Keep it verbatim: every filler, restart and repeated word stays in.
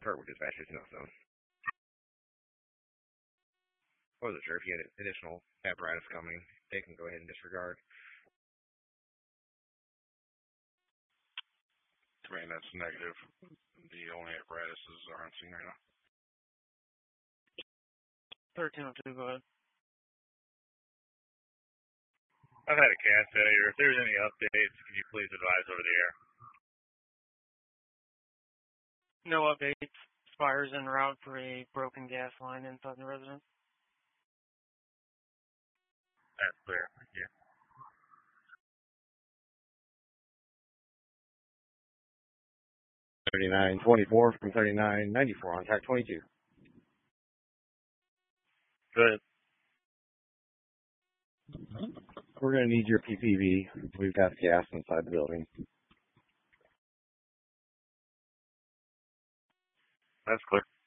Kirkwood dispatches Millstone. I wasn't sure if you had additional apparatus coming. They can go ahead and disregard. Command, that's negative. The only apparatuses are on scene right now. thirteen oh two, go ahead. I've had a cat failure. If there's any updates, can you please advise over the air? No updates. Spire's en route for a broken gas line inside the residence. That's clear. Thank you. thirty-nine twenty-four from thirty-nine ninety-four on track twenty-two. Good. We're going to need your P P V. We've got gas inside the building. That's clear.